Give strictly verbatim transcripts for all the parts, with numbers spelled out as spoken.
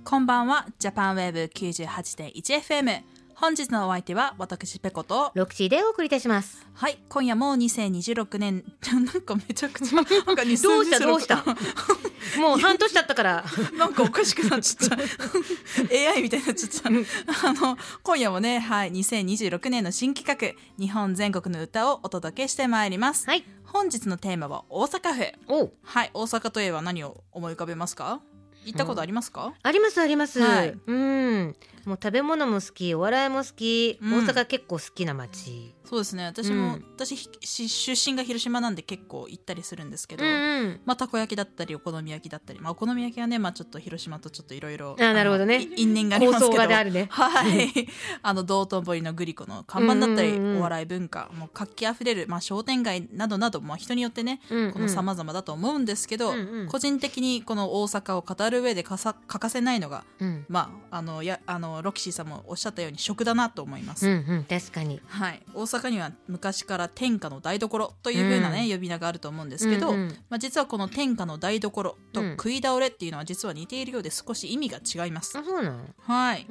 こんばんは。ジャパンウェーブ きゅうじゅうはちてんいちエフエム。本日のお相手は私ペコとロクシーでお送りいたします。 はい、今夜もにせんにじゅうろくねんなんかめちゃくちゃなんかにせんにじゅうろくどうしたどうしたもう半年経ったからなんかおかしくなっちゃった エーアイ みたいになっちゃったあの今夜もね、はい、にせんにじゅうろくねんの新企画日本全国の歌をお届けしてまいります、 はい、 本日のテーマは大阪府。 おはい、大阪といえば何を思い浮かべますか？行ったことありますか？ ありますあります、 はい、 うんもう食べ物も好き、お笑いも好き、うん、大阪結構好きな街。 そうですね、私も、うん、私出身が広島なんで結構行ったりするんですけど、 うんうん、 まあ、たこ焼きだったりお好み焼きだったり、まあ、お好み焼きはね、まあ、ちょっと広島とちょっといろいろなるほどね、 因縁がありますけど、 構想があるね、 はい、あの道頓堀のグリコの看板だったり、うんうんうん、お笑い文化もう活気あふれる、まあ、商店街などなど、まあ、人によってね、うんうん、この様々だと思うんですけど、うんうん、個人的にこの大阪を語る上でかさ欠かせないのが、うん、まあ、あのやあのロキシーさんもおっしゃったように食だなと思います、 うんうん、確かに、 はい、大阪には昔から天下の台所という風なね、うん、呼び名があると思うんですけど、うんうん、まあ、実はこの天下の台所と食い倒れっていうのは実は似ているようで少し意味が違います、 あ、そうなの？ はい、 うん、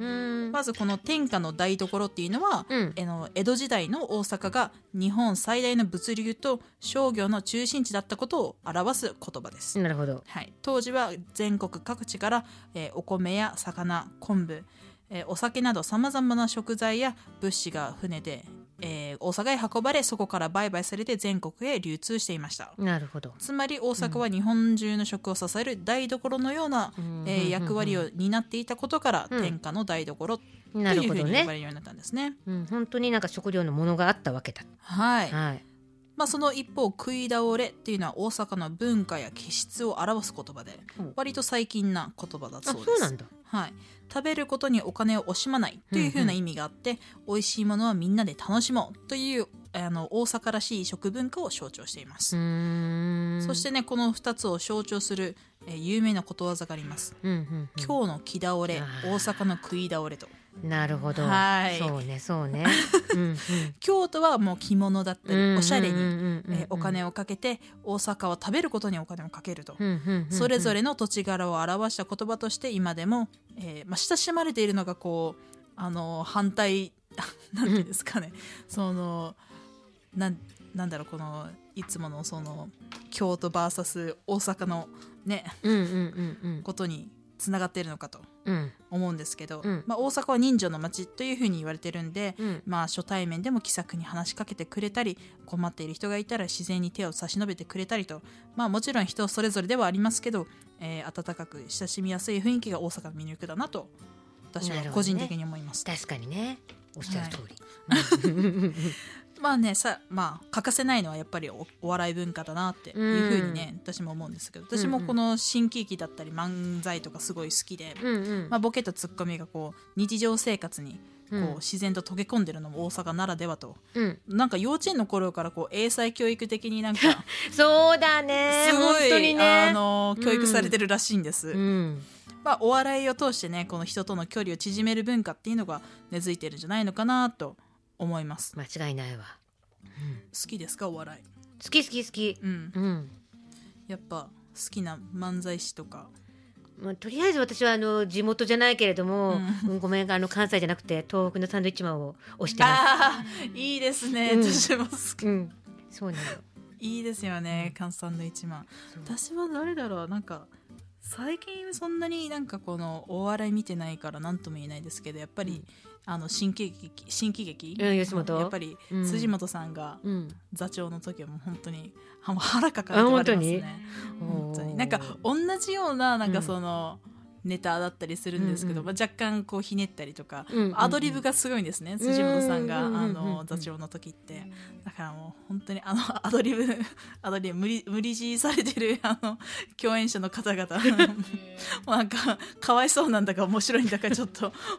まずこの天下の台所っていうのは、うん、えの江戸時代の大阪が日本最大の物流と商業の中心地だったことを表す言葉です。 なるほど、 はい、当時は全国各地から、えー、お米や魚、昆布、えー、お酒などさまざまな食材や物資が船で、えー、大阪へ運ばれ、そこから売買されて全国へ流通していました。 なるほど。 つまり大阪は日本中の食を支える台所のような、うんえー、役割を担っていたことから、うん、天下の台所というふうに呼ばれるようになったんですね。 うん、本当になんか食料のものがあったわけだ。 はい、はい、まあ、その一方食い倒れっていうのは大阪の文化や気質を表す言葉で、割と最近な言葉だそうです。 あ、そうなんだ。 はい、食べることにお金を惜しまないというふうな意味があって、うんうん、美味しいものはみんなで楽しもうというあの大阪らしい食文化を象徴しています。うーん、そしてね、このふたつを象徴する、えー、有名なことわざがあります、うんうんうん、今日の木倒れ、大阪の食い倒れと。 なるほど、 はい、 そうねそうねうん、うん、 京都はもう着物だったりおしゃれに、えー、お金をかけて、大阪は食べることにお金をかけると、うんうんうんうん、それぞれの土地柄を表した言葉として今でも、えーまあ、親しまれているのがこうあの反対なんていうんですかね、そのな ん, なんだろうこのいつものその京都 ブイエス 大阪のね、うんうんうんうん、ことにつながっているのかと思うんですけど、うんまあ、大阪は人情の街というふうに言われてるんで、うんまあ、初対面でも気さくに話しかけてくれたり、困っている人がいたら自然に手を差し伸べてくれたりと、まあ、もちろん人それぞれではありますけど、えー、温かく親しみやすい雰囲気が大阪の魅力だなと私は個人的に思います、 ね、確かにね、おっしゃる通り、 はいまあねさまあ、欠かせないのはやっぱり お, お笑い文化だなっていうふうにね、うん、私も思うんですけど、私もこの新喜劇だったり漫才とかすごい好きで、うんうんまあ、ボケとツッコミがこう日常生活にこう、うん、自然と溶け込んでるのも大阪ならではと、うん、なんか幼稚園の頃からこう英才教育的になんかそうだね、 すごい本当に、ね、 あの教育されてるらしいんです、うんうんまあ、お笑いを通してねこの人との距離を縮める文化っていうのが根付いてるんじゃないのかなと思います。 間違いないわ、 うん、好きですかお笑い？ 好き好き好き、うんうん、 やっぱ好きな漫才師とか、 まあ、とりあえず私はあの地元じゃないけれども、うん、ごめんあの関西じゃなくて東北のサンドイッチマンを推してます。 あいいですね、うん、私も好き、うん、 そうなのいいですよね、関西サンドイッチマン。私は誰だろう、なんか最近そんなになんかこのお笑い見てないから何とも言えないですけど、やっぱり、うん、あの新喜劇新喜劇、うん、吉本やっぱり、うん、辻本さんが座長の時はもう本当に腹抱えてられますね。本当になんか同じようななんかその、うんネタだったりするんですけど、うんうんまあ、若干こうひねったりとか、うんうんうん、アドリブがすごいんですね、辻本さんが、うんうんうんうん、あの座長の時って、だからもう本当にあのアドリブアドリブ無理無理強いされてるあの共演者の方々もうなんかかわいそうなんだか面白いんだかちょっと